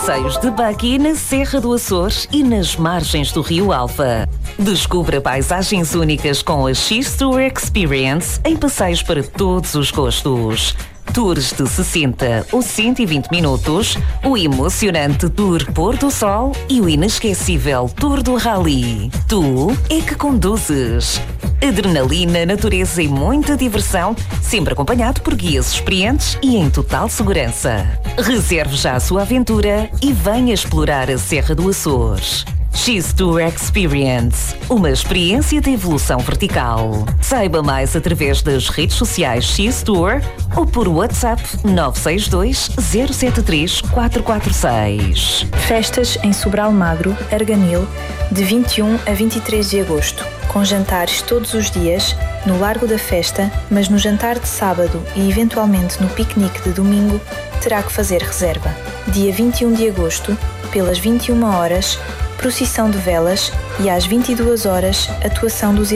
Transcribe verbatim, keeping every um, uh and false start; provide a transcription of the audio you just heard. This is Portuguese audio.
passeios de buggy na Serra do Açores e nas margens do Rio Alva. Descubra paisagens únicas com a X-Tour Experience em passeios para todos os gostos. Tours de sessenta ou cento e vinte minutos, o emocionante Tour Pôr do Sol e o inesquecível Tour do Rally. Tu é que conduzes. Adrenalina, natureza e muita diversão, sempre acompanhado por guias experientes e em total segurança. Reserve já a sua aventura e venha explorar a Serra do Açores. X-Tour Experience, uma experiência de evolução vertical. Saiba mais através das redes sociais X-Tour ou por WhatsApp nove seis dois, zero sete três, quatro quatro seis. Festas em Sobral Magro, Arganil, de vinte e um a vinte e três de agosto, com jantares todos os dias, no Largo da Festa, mas no jantar de sábado e eventualmente no piquenique de domingo, terá que fazer reserva. Dia vinte e um de agosto, pelas vinte e uma horas, procissão de velas e às vinte e duas horas, atuação dos